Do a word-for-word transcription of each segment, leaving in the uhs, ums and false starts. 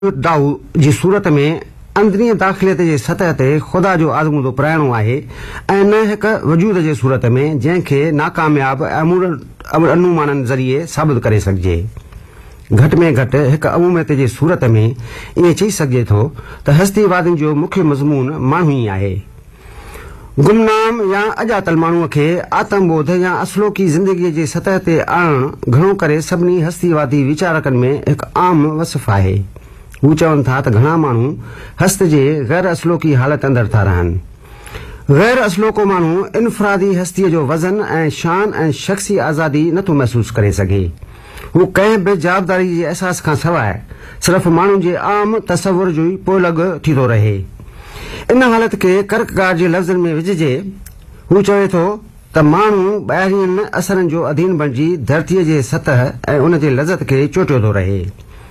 दाऊ जी सूरत में अंदरी दाख़िलियत जे सतह ते ख़ुदा जो आज़मूदो पुराइणो आहे ऐं न हिक वजूद जे सूरत में जंहिंखे नाकामयाब अनुमाननि ज़रिए साबित करे सघिजे। घटि में घटि हिक अमूमियत जे सूरत में ईअं चई सघिजे थो त हस्तीवादियुनि जो मुख्य मज़मून माण्हू ई आहे। गुमनाम या अॼातल माण्हूअ खे आतमबोध या असलोकी ज़िंदगीअ जे सतह ते आणणु घणो करे सभिनी हस्तीवादी वीचारकनि में हिकु आम वसिफ़ आहे। हू चवनि था त घणा माण्हू हस्त जे गैर असलोकी हालत अंदरि था रहनि। गैर असलोको माण्हू इनफरादी हस्तीअ जो वज़न ऐं शान ऐं शख़्सी आज़ादी नथो महसूस करे सघे। हू कंहिं बि जवाबदारी जे अहसास खां सवाइ सिर्फ़ माण्हुनि जे आम तसवुर जो ई पोलग थी थो रहे। इन हालत खे कर्कगार जे लफ़्ज़नि में विझिजे, हू चवे थो त माण्हू ॿाहिरियनि असरनि जो अधीन बणिजी धरतीअ जे सतह ऐं उन जे लज़त खे चोटियो थो रहे।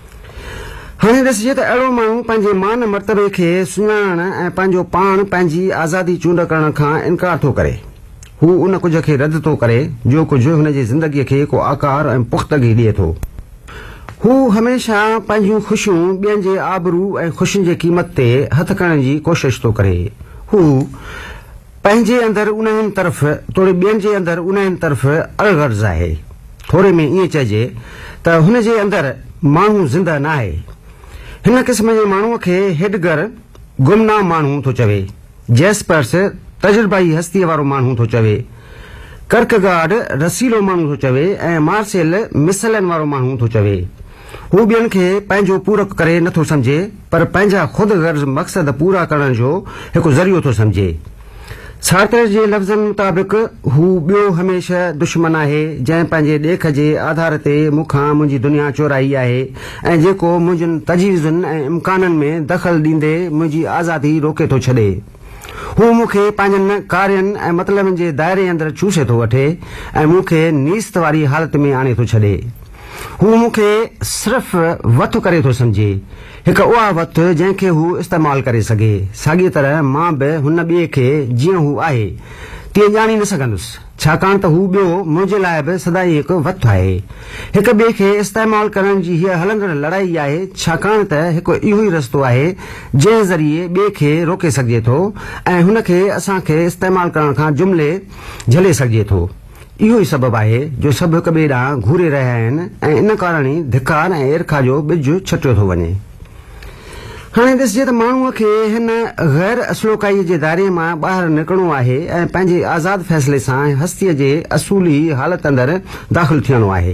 हाणे ॾिसिजे त अहिड़ो माण्हू पंहिंजे मान मर्तबे खे सुञाणण ऐं पंहिंजो पाण पंहिंजी आज़ादी चूंड करण खां इनकार थो करे। हू उन कुझ खे रद्द थो करे जो कुझु हुन जी ज़िंदगीअ खे को आकार ऐं पुख़्तगी ॾिए थो। हू हमेशह पंहिंजूं ख़ुशियूं ॿियनि जे आबरू ऐं ख़ुशियुनि जे क़ीमत ते हथ करण जी कोशिश थो करे। हू पंहिंजे अंदरि उन्हनि तरफ़ तोड़े ॿियनि जे अंदरि उन्हनि तरफ़ अलगर्ज़ आहे। थोरे में ईअं चइजे त हुन जे अंदरि माण्हू ज़िंदा न आहे। हिन क़िस्म जे माण्हूअ खे हेडगर गुमनाम माण्हू थो चवे, जैस्पर्स तजुर्बाई हस्तीअ वारो माण्हू थो चवे, कर्कगार्ड रसीलो माण्हू थो चवे ऐं मार्सेल मिसलनि वारो माण्हू थो चवे। हू ॿियनि खे पंहिंजो पूरक करे नथो सम्झे पर पंहिंजा ख़ुदि गर्ज़ मक़सद पूरा करण जो हिकु ज़रियो थो सम्झे। सार्त्र जे लफ़्ज़नि मुताबिक़ हू ॿियो हमेशह दुश्मन आहे जंहिं पंहिंजे ॾेख जे आधार ते मूंखां मुंहिंजी दुनिया चोराई आहे ऐं जेको मुंहिंजनि तजवीज़ुनि ऐं इम्काननि में दख़ल ॾींदे मुंहिंजी आज़ादी रोके थो छॾे। हू मूंखे पंहिंजनि कार्यनि ऐं मतिलबनि जे दायरे अंदरि चूसे थो वठे ऐं मूंखे नीस्त वारी हालत में आणे थो छॾे। हू मूंखे सिर्फ़ वथु करे थो सम्झे, हिकु उहा वथु जंहिंखे हू इस्तेमालु करे सघे। साॻीअ तरह मां बि हुन ॿिए खे जीअं हू आहे तीअं ॼाणी न सघंदुसि, छाकाणि त हू ॿियो मुंहिंजे लाइ बि सदाई हिकु वथु आहे। हिकु ॿिए खे इस्तेमालु करण जी हीअ हलंदड़ लड़ाई आहे, छाकाणि त हिकु इहो ई रस्तो आहे जंहिं ज़रिए ॿिए खे रोके सघिजे थो ऐं हुन खे असांखे इस्तेमालु करण खां जुमिले झले सघिजे थो। इहो ई सबबु आहे जो सभु हिक ॿिए ॾांहुं घूरे रहिया आहिनि ऐं इन कारण ई धिकार ऐं इरखा जो ॿिज छटियो थो वञे। हाणे ॾिसिजे त माण्हूअ खे हिन गैर असलोकाई जे दायरे मां ॿाहिरि निकिरणो आहे ऐं पंहिंजे आज़ाद फ़ैसिले सां हस्तीअ जे असूली हालत अंदरि दाख़िल थियणो आहे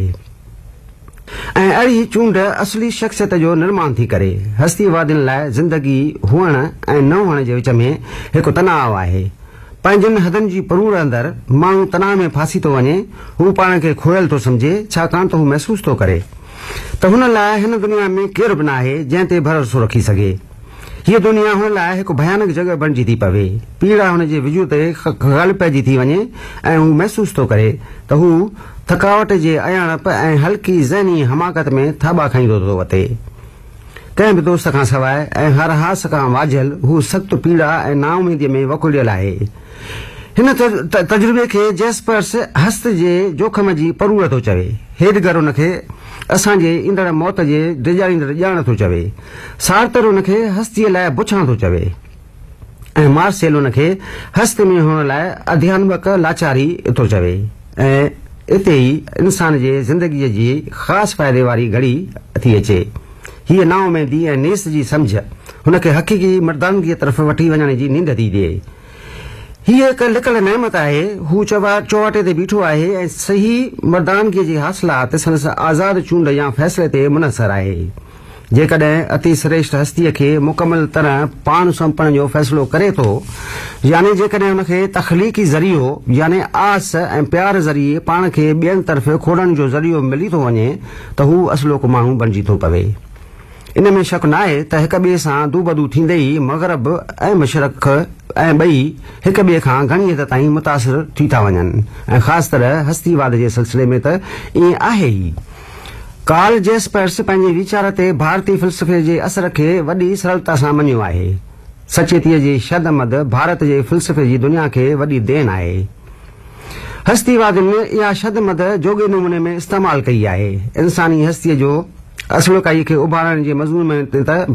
ऐं अहिड़ी चूंड असली शख़्सियत जो निर्माण थी करे। हस्तीवादियुनि लाइ ज़िंदगी हुअण ऐं न हुअण जे विच में हिकु तनाव आहे। पंहिंजनि हदनि जी परूर अंदरि माण्हू तनाव में फासी थो वञे। हू पाण खे खोयल थो सम्झे, छाकाणि त हू महसूस थो करे त हुन लाइ हिन दुनिया में केरु बि न आहे जंहिं ते भरोसो रखी सघे। हीअ दुनिया हुन लाइ हिकु भयानक जॻह बणिजी थी पवे। पीड़ा हुन जे वजूद ते ग़ालिब पइजी थी वञे ऐं हू महसूस थो करे त हू थकावट जे अयाणप ऐं हल्की ज़हनी हमाकत में थाॿा खाईंदो थो वठे। कंहिं बि दोस्त खां सवाइ ऐं हर हास खां वाझियल हू सख़्त पीड़ा ऐं नाउमीदीअ में वकुलियल आहे। हिन तजुर्बे खे जैस्पर्स हस्त जे जोखम जी परूर थो चवे। हेडगर उन खे असांजे ईंदड़ मौत जे डिॼारींदड़ ॼाण थो चवे। सार्तर उन खे हस्तीअ लाइ बुछां थो चवे ऐं मार्सेल उन खे हस्त में हुअण लाइ अध्यात्मक लाचारी थो चवे। ऐं इते ई इंसान जे ज़िंदगीअ जी ख़ासि फ़ाइदे वारी घड़ी थी अचे। हीअ नाउमेदी ऐं नेस जी सम्झ हुन खे हक़ीक़ी मर्दानगीअ तरफ़ वठी वञण जी नींड थी ॾिए। हीअ हिकु लिकल नेमत आहे। हू चवा चौवाटे ते बीठो आहे ऐं सही मर्दानगीअ जी हासिलात संदसि आज़ाद चूंड या फ़ैसिले ते मुनहसर आहे। जेकॾहिं अति श्रेष्ठ हस्तीअ खे मुकमल तरह पाण सौंपण जो फ़ैसिलो करे थो, यानी जेकॾहिं हुनखे तख़लीक़ी ज़रियो यानी आस ऐं प्यार ज़रिए पाण खे ॿियनि तरफ़ खोड़ण जो ज़रियो मिली थो वञे त हू असलो को माण्हू बणिजी थो पवे। इन में शक न आहे त हिक ॿिए सां दूबदू थींदे ई मग़रब ऐं मशरक़ ऐं ॿई हिक ॿिए खां घणी हद ताईं मुतासिर थी था वञनि ऐं ख़ासि तरह हस्तीवाद जे सिलसिले में त ईअं आहे ई। कार्ल जैस्पर्स पंहिंजे वीचार ते भारतीय फ़िलसफ़े जे असर खे वॾी सरलता सां मञियो आहे। सचेतीअ जी शदमद भारत जे फ़िलसफ़े जी दुनिया खे वॾी देन आहे। हस्तीवादियुनि इहा शदमद जोगे नमूने में इस्तेमालु कई आहे। इंसानी हस्तीअ जो असुल काई खे उभारण जे मज़मून में त